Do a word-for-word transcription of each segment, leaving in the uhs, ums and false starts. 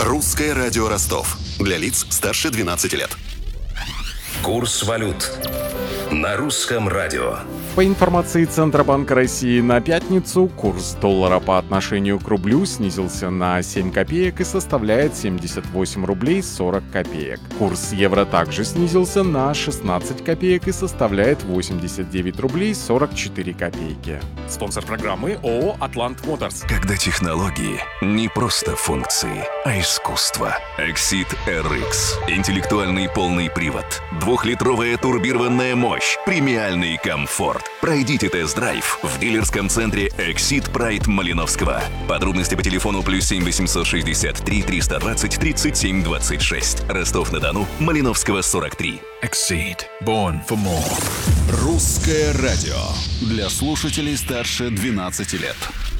Русское радио Ростов. Для лиц старше двенадцати лет. Курс валют на русском радио. По информации Центробанка России, на пятницу курс доллара по отношению к рублю снизился на семь копеек и составляет семьдесят восемь рублей сорок копеек. Курс евро также снизился на шестнадцать копеек и составляет восемьдесят девять рублей сорок четыре копейки. Спонсор программы ООО «Атлант Моторс». Когда технологии не просто функции, а искусство. Exit эр икс. Интеллектуальный полный привод. Двухлитровая турбированная мощь. Премиальный комфорт. Пройдите тест-драйв в дилерском центре Exit Pride Малиновского. Подробности по телефону плюс семь восемьсот шестьдесят три триста двадцать тридцать семь двадцать шесть. Ростов-на-Дону, Малиновского сорок три. Exit. Born for more. Русское радио. Для слушателей старше двенадцати лет.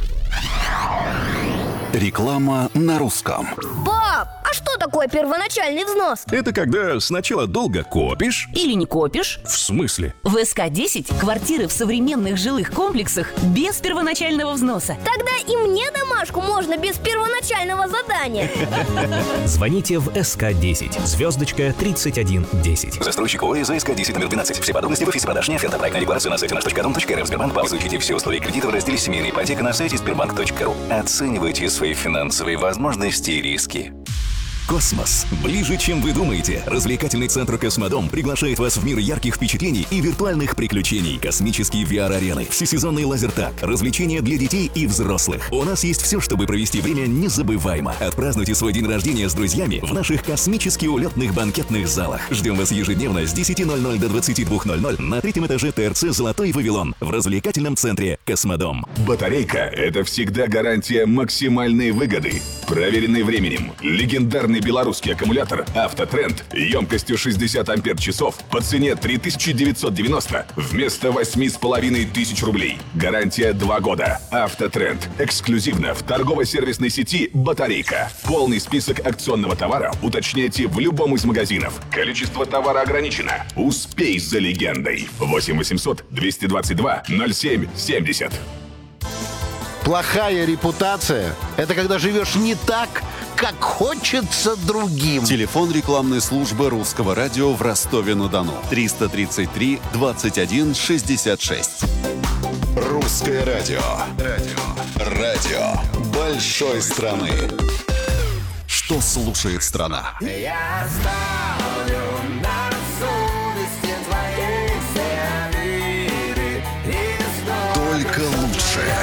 Реклама на русском. Пап, а что такое первоначальный взнос? Это когда сначала долго копишь. Или не копишь? В смысле? В эс ка десять квартиры в современных жилых комплексах без первоначального взноса. Тогда и мне домашку можно без первоначального задания. Звоните в эс ка десять, звездочка тридцать один десять. Застройщик ОАО за эс ка десять номер двенадцать. Все подробности в офисе продаж не оферта. Проектная декларация на сайте наш точка дом точка рф. Сбербанк. Изучите все условия кредита в разделе «Семейная ипотека» на сайте сбербанк точка ру. Оценивайте свои финансовые возможности и риски. Космос ближе, чем вы думаете. Развлекательный центр «Космодом» приглашает вас в мир ярких впечатлений и виртуальных приключений. Космические ви ар-арены, всесезонный лазертаг, развлечения для детей и взрослых. У нас есть все, чтобы провести время незабываемо. Отпразднуйте свой день рождения с друзьями в наших космически улетных банкетных залах. Ждем вас ежедневно с десяти ноль-ноль до двадцати двух ноль-ноль на третьем этаже тэ эр цэ «Золотой Вавилон» в развлекательном центре «Космодом». Батарейка – это всегда гарантия максимальной выгоды. Проверенный временем. Легендарный белорусский аккумулятор «Автотренд» емкостью шестьдесят ампер-часов по цене три тысячи девятьсот девяносто вместо восемь с половиной тысяч рублей. Гарантия два года. «Автотренд» эксклюзивно в торгово-сервисной сети «Батарейка». Полный список акционного товара уточняйте в любом из магазинов. Количество товара ограничено. Успей за легендой. восемь восемьсот двести двадцать два ноль семь семьдесят. Плохая репутация – это когда живешь не так, как хочется другим. Телефон рекламной службы Русского радио в Ростове-на-Дону. триста тридцать три двадцать один шестьдесят шесть. Русское радио. Радио. Радио большой страны. Что слушает страна? Я ставлю